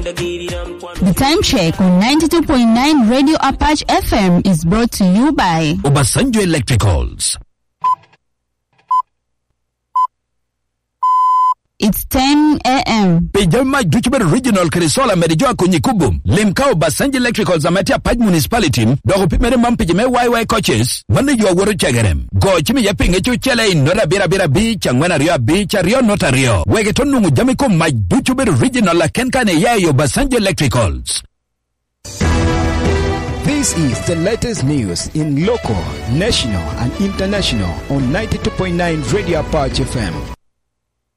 The time check on 92.9 Radio Apache FM is brought to you by Obasanjo Electricals. It's 10 a.m. Pejama Duchibet Regional Krisola Medijua Kunyikubum. Limkao Basanji Electricals Amatia Paj Municipality. Dogo Pimere Mampijame YY coaches. Manijua Wuru Chagarem. Go Chimi Yaping Echu Chele in Nora Bira Bira Beach and Rio Beach Rio Notario. Wegetonu Mujamiko Maj Duchibet Regional Kenkane Yayo Basanji Electricals. This is the latest news in local, national and international on 92.9 Radio Apache FM.